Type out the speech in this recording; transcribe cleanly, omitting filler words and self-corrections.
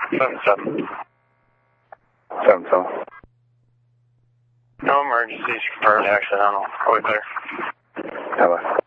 7-7. 7-7. No emergencies, confirmed accidental. All the way clear. Hello.